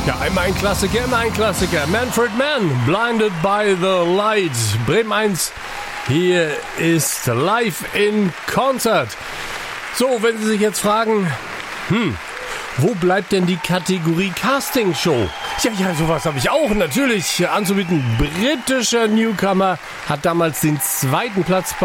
Ja, immer ein Klassiker, immer ein Klassiker. Manfred Mann, Blinded by the Light. Bremen 1, hier ist Live in Concert. So, wenn Sie sich jetzt fragen, wo bleibt denn die Kategorie Castingshow? Ja, sowas habe ich auch natürlich anzubieten. Britischer Newcomer hat damals den 2. Platz